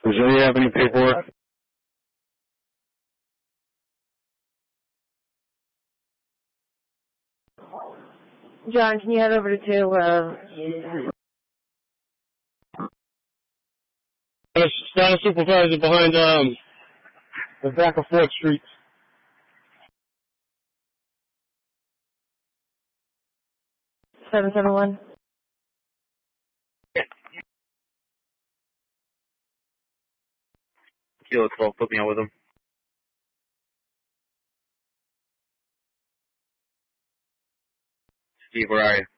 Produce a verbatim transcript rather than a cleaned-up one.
Does any have any paperwork? John, can you head over to, uh... Status supervisor behind, um, the back of Fourth Street. seven seven one? Kilo twelve, put me on with him. Steve, where are you?